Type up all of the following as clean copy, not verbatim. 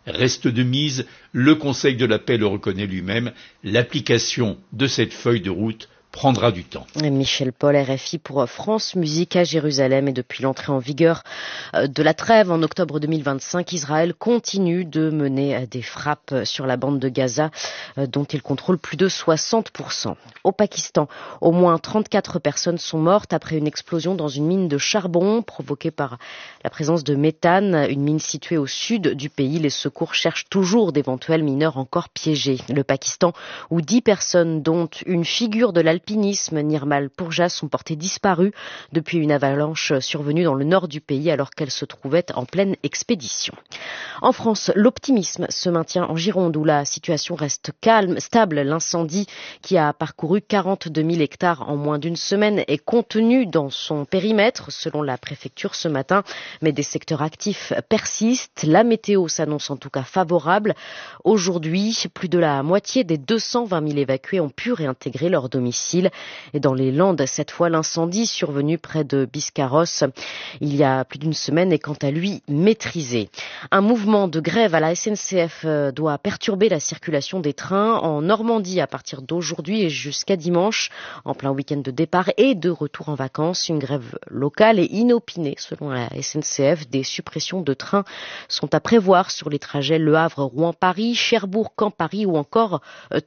reste de mise. Le Conseil de la paix le reconnaît lui-même. L'application de cette feuille de route prendra du temps. Michel Paul, RFI pour France Musique à Jérusalem. Et depuis l'entrée en vigueur de la trêve en octobre 2025, Israël continue de mener des frappes sur la bande de Gaza, dont il contrôle plus de 60%. Au Pakistan, au moins 34 personnes sont mortes après une explosion dans une mine de charbon provoquée par la présence de méthane, une mine située au sud du pays. Les secours cherchent toujours d'éventuels mineurs encore piégés. Le Pakistan, où 10 personnes, dont une figure de l'alpinisme, Nirmal Purja, sont portées disparues depuis une avalanche survenue dans le nord du pays alors qu'elles se trouvaient en pleine expédition. En France, l'optimisme se maintient en Gironde où la situation reste calme, stable. L'incendie qui a parcouru 42 000 hectares en moins d'une semaine est contenu dans son périmètre selon la préfecture ce matin, mais des secteurs actifs persistent. La météo s'annonce en tout cas favorable. Aujourd'hui, plus de la moitié des 220 000 évacués ont pu réintégrer leur domicile. Et dans les Landes, cette fois, l'incendie survenu près de Biscarrosse il y a plus d'une semaine est quant à lui maîtrisé. Un mouvement de grève à la SNCF doit perturber la circulation des trains en Normandie à partir d'aujourd'hui et jusqu'à dimanche, en plein week-end de départ et de retour en vacances. Une grève locale et inopinée selon la SNCF. Des suppressions de trains sont à prévoir sur les trajets Le Havre-Rouen-Paris, Cherbourg-Caen-Paris ou encore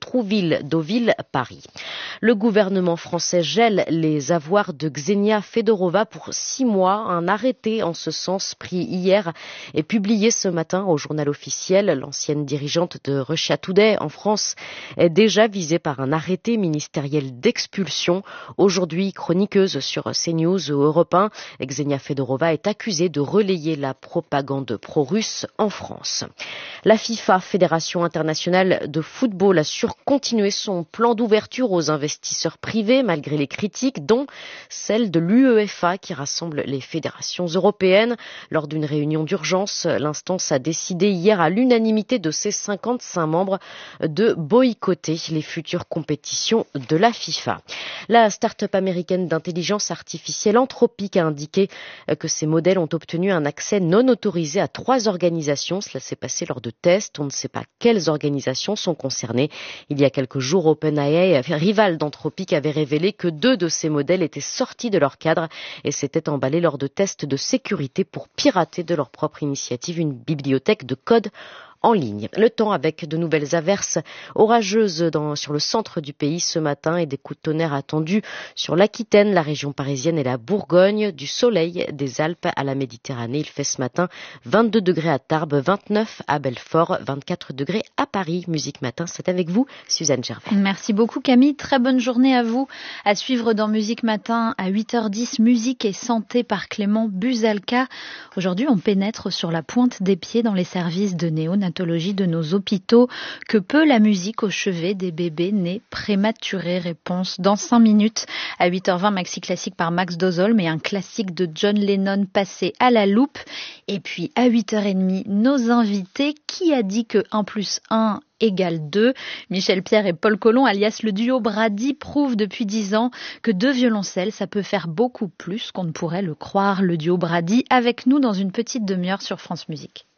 Trouville-Deauville-Paris. Le gouvernement français gèle les avoirs de Ksenia Fedorova pour 6 mois. Un arrêté en ce sens pris hier est publié ce matin au journal officiel. L'ancienne dirigeante de Russia Today en France est déjà visée par un arrêté ministériel d'expulsion. Aujourd'hui, chroniqueuse sur CNews ou Europe 1, Ksenia Fedorova est accusée de relayer la propagande pro-russe en France. La FIFA, Fédération internationale de football, a continué son plan d'ouverture aux investisseurs privés malgré les critiques, dont celle de l'UEFA qui rassemble les fédérations européennes. Lors d'une réunion d'urgence, l'instance a décidé hier à l'unanimité de ses 55 membres de boycotter les futures compétitions de la FIFA. La start-up américaine d'intelligence artificielle Anthropic a indiqué que ses modèles ont obtenu un accès non autorisé à 3 organisations. Cela s'est passé lors de tests. On ne sait pas quelles organisations sont concernées. Il y a quelques jours, OpenAI, rival d'Anthropic, avait révélé que 2 de ces modèles étaient sortis de leur cadre et s'étaient emballés lors de tests de sécurité pour pirater de leur propre initiative une bibliothèque de code en ligne. Le temps avec de nouvelles averses orageuses sur le centre du pays ce matin et des coups de tonnerre attendus sur l'Aquitaine, la région parisienne et la Bourgogne. Du soleil des Alpes à la Méditerranée. Il fait ce matin 22 degrés à Tarbes, 29 à Belfort, 24 degrés à Paris. Musique Matin, c'est avec vous, Suzanne Gervais. Merci beaucoup Camille, très bonne journée à vous. À suivre dans Musique Matin à 8h10, musique et santé par Clément Buzalka. Aujourd'hui, on pénètre sur la pointe des pieds dans les services de néonatologie de nos hôpitaux. Que peut la musique au chevet des bébés nés prématurés? Réponse dans 5 minutes. À 8h20, Maxi Classique par Max Dozolm et un classique de John Lennon passé à la loupe. Et puis à 8h30, nos invités. Qui a dit que 1 + 1 égale 2? Michel Pierre et Paul Colomb, alias le duo Brady, prouvent depuis 10 ans que 2 violoncelles, ça peut faire beaucoup plus qu'on ne pourrait le croire. Le duo Brady avec nous dans une petite demi-heure sur France Musique.